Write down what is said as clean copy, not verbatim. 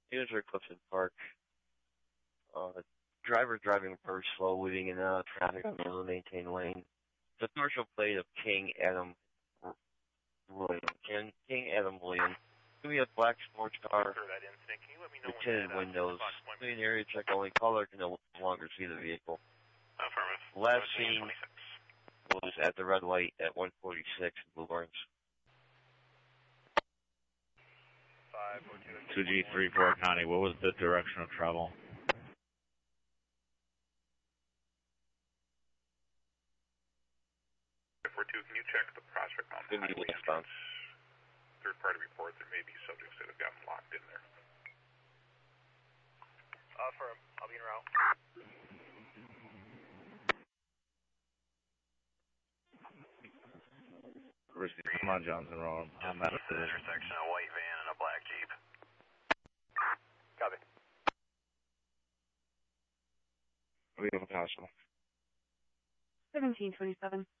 Units are Clifton Park. Driver driving very slow, weaving in and out of traffic on the maintained lane. The commercial plate of King Adam William. King Adam William. Give me a black sports car with tinted windows. Doing an area check only. Caller can no longer see the vehicle. Last seen was at the red light at 146 in Blue Barns. 2G34 County, what was the direction of travel? Can you check the Prospect Mountain Highway entrance? Third-party report, there may be subjects that have gotten locked in there. Firm. I'll be en route. Come on, Johnson Road. I'm at the intersection, a white van and a black Jeep. Copy. We have a hospital. 1727.